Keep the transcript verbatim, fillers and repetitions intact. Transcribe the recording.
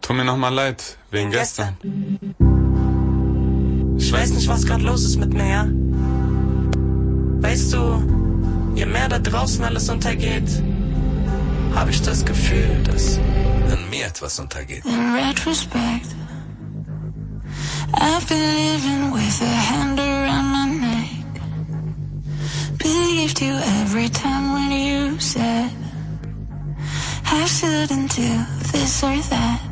Tut mir nochmal leid, wegen gestern. Ich weiß nicht, was grad los ist mit mir, ja? Weißt du, je mehr da draußen alles untergeht, habe ich das Gefühl, dass in mir etwas untergeht. In retrospect, I've been living with a hand around my neck. Believed you every time when you said I shouldn't do this or that.